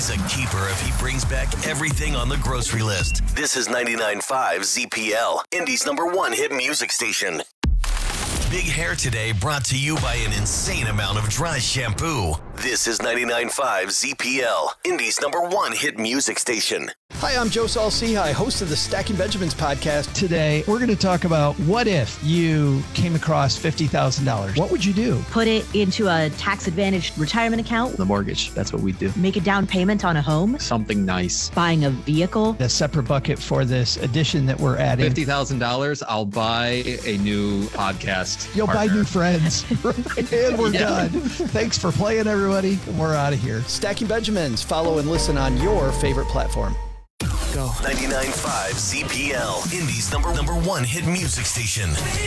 He's a keeper if he brings back everything on the grocery list. This is 99.5 ZPL, Indy's #1 hit music station. Big Hair Today brought to you by an insane amount of dry shampoo. This is 99.5 ZPL, Indy's #1 hit music station. Hi, I'm Joe Saul-Sehy, host of the Stacking Benjamins podcast. Today, we're going to talk about what if you came across $50,000? What would you do? Put it into a tax-advantaged retirement account. The mortgage, that's what we do. Make a down payment on a home. Something nice. Buying a vehicle. A separate bucket for this addition that we're adding. $50,000, I'll buy a new podcast. You'll partner. buy new friends. And we're done. Thanks for playing, everybody. We're out of here. Stacking Benjamins. Follow and listen on your favorite platform. Go. 99.5 ZPL, Indy's #1 hit music station.